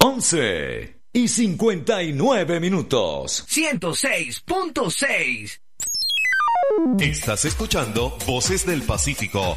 11:59. 106.6. Estás escuchando Voces del Pacífico,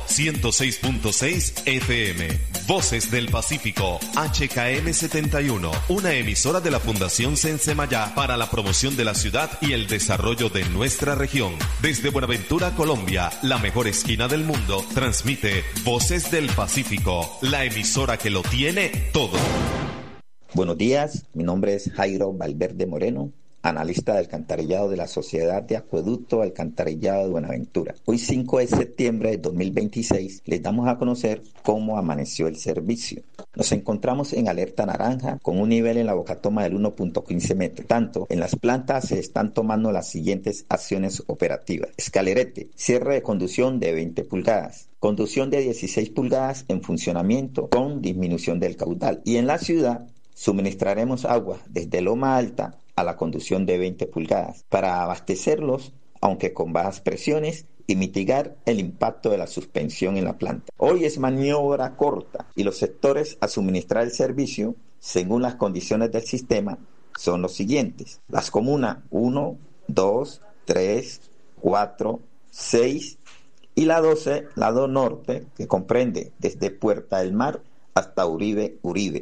106.6 FM. Voces del Pacífico, HKM 71, una emisora de la Fundación Sensemayá para la promoción de la ciudad y el desarrollo de nuestra región. Desde Buenaventura, Colombia, la mejor esquina del mundo, transmite Voces del Pacífico, la emisora que lo tiene todo. Buenos días, mi nombre es Jairo Valverde Moreno, analista de alcantarillado de la Sociedad de Acueducto Alcantarillado de Buenaventura. Hoy 5 de septiembre de 2026 les damos a conocer cómo amaneció el servicio. Nos encontramos en alerta naranja con un nivel en la bocatoma del 1.15 metros. Tanto en las plantas se están tomando las siguientes acciones operativas. Escalerete, cierre de conducción de 20 pulgadas. Conducción de 16 pulgadas en funcionamiento con disminución del caudal. Y en la ciudad suministraremos agua desde Loma Alta a la conducción de 20 pulgadas para abastecerlos, aunque con bajas presiones, y mitigar el impacto de la suspensión en la planta. Hoy es maniobra corta y los sectores a suministrar el servicio, según las condiciones del sistema, son los siguientes. Las comunas 1, 2, 3, 4, 6 y la 12, lado norte, que comprende desde Puerta del Mar hasta Uribe.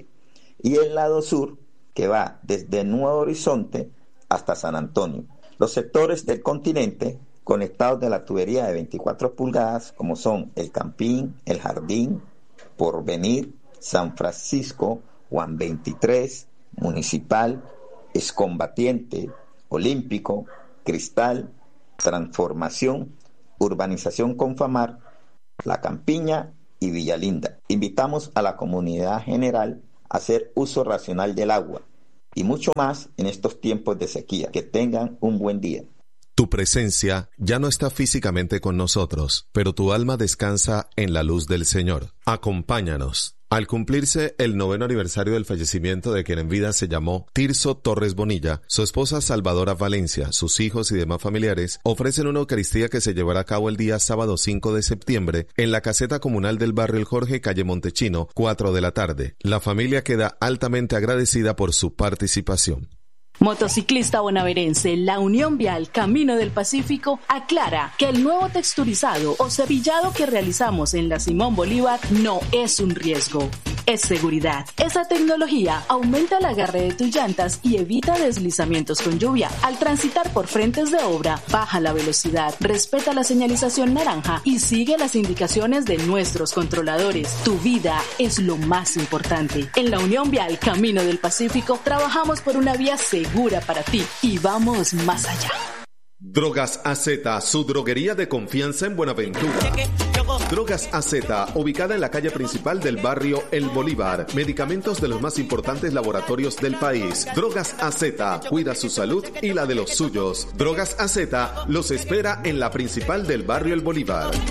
Y el lado sur, que va desde Nuevo Horizonte hasta San Antonio. Los sectores del continente conectados de la tubería de 24 pulgadas, como son El Campín, El Jardín, Porvenir, San Francisco, Juan 23, Municipal, Excombatiente, Olímpico, Cristal, Transformación, Urbanización Confamar, La Campiña y Villalinda. Invitamos a la comunidad general hacer uso racional del agua y mucho más en estos tiempos de sequía. Que tengan un buen día. Tu presencia ya no está físicamente con nosotros, pero tu alma descansa en la luz del Señor. Acompáñanos. Al cumplirse el 9º aniversario del fallecimiento de quien en vida se llamó Tirso Torres Bonilla, su esposa Salvadora Valencia, sus hijos y demás familiares ofrecen una Eucaristía que se llevará a cabo el día sábado 5 de septiembre en la caseta comunal del barrio El Jorge, calle Montechino, 4 de la tarde. La familia queda altamente agradecida por su participación. Motociclista bonaerense, la Unión Vial Camino del Pacífico aclara que el nuevo texturizado o cepillado que realizamos en la Simón Bolívar no es un riesgo, es seguridad. Esa tecnología aumenta el agarre de tus llantas y evita deslizamientos con lluvia. Al transitar por frentes de obra, baja la velocidad, respeta la señalización naranja y sigue las indicaciones de nuestros controladores. Tu vida es lo más importante. En la Unión Vial Camino del Pacífico trabajamos por una vía segura para ti y vamos más allá. Drogas AZ, su droguería de confianza en Buenaventura. Drogas AZ, ubicada en la calle principal del barrio El Bolívar. Medicamentos de los más importantes laboratorios del país. Drogas AZ, cuida su salud y la de los suyos. Drogas AZ los espera en la principal del barrio El Bolívar.